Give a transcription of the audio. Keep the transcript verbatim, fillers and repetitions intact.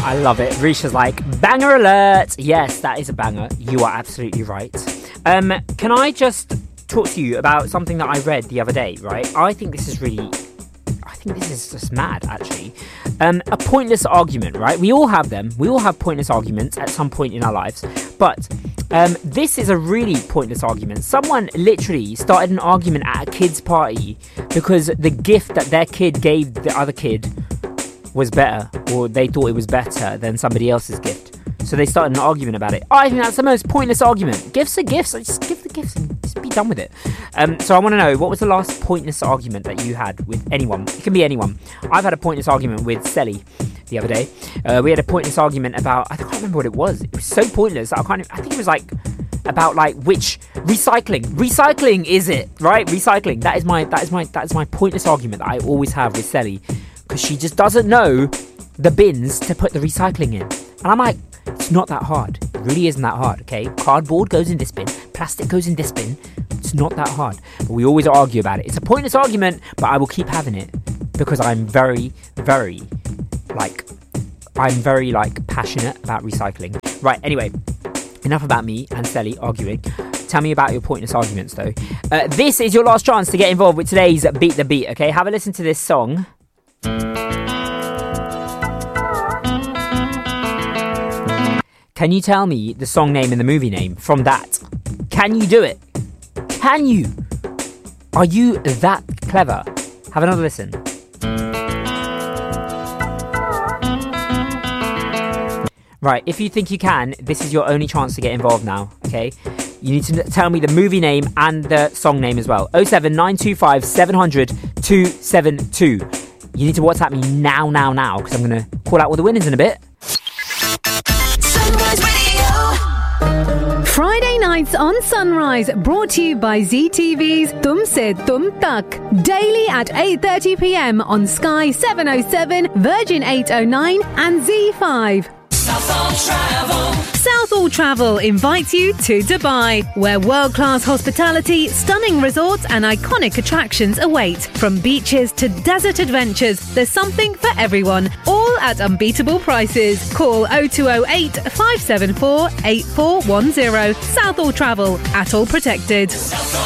I love it. Risha's like, banger alert. Yes, that is a banger. You are absolutely right. Um, can I just talk to you about something that I read the other day, right? I think this is really... I think this is just mad, actually. Um, a pointless argument, right? We all have them. We all have pointless arguments at some point in our lives. But um, this is a really pointless argument. Someone literally started an argument at a kid's party because the gift that their kid gave the other kid was better, or they thought it was better than somebody else's gift. So they started an argument about it. I think that's the most pointless argument. Gifts are gifts. Just give the gifts and just be done with it. Um, so I want to know, what was the last pointless argument that you had with anyone? It can be anyone. I've had a pointless argument with Selly the other day. Uh, we had a pointless argument about, I can't remember what it was. It was so pointless. I kind of, I think it was like about like which recycling. Recycling is it, right? Recycling. That is my, that is my, that is my pointless argument that I always have with Selly, because she just doesn't know the bins to put the recycling in. And I'm like, it's not that hard. It really isn't that hard, okay? Cardboard goes in this bin. Plastic goes in this bin. It's not that hard. But we always argue about it. It's a pointless argument, but I will keep having it because I'm very, very, like, I'm very, like, passionate about recycling. Right, anyway, enough about me and Selly arguing. Tell me about your pointless arguments, though. Uh, this is your last chance to get involved with today's Beat the Beat, okay? Have a listen to this song. Can you tell me the song name and the movie name from that? Can you do it? Can you? Are you that clever? Have another listen. Right, if you think you can, this is your only chance to get involved now, okay? You need to tell me the movie name and the song name as well. oh seven nine two five seven hundred two seven two. You need to WhatsApp me now, now, now, because I'm going to call out all the winners in a bit. Friday nights on Sunrise, brought to you by Z T V's Tum Se Tum Tak. Daily at eight thirty p.m. on Sky seven oh seven, Virgin eight oh nine and Z five. Southall Travel. Southall Travel invites you to Dubai, where world-class hospitality, stunning resorts and iconic attractions await. From beaches to desert adventures, there's something for everyone, all at unbeatable prices. Call oh two oh eight, five seven four, eight four one oh. Southall Travel, at all protected.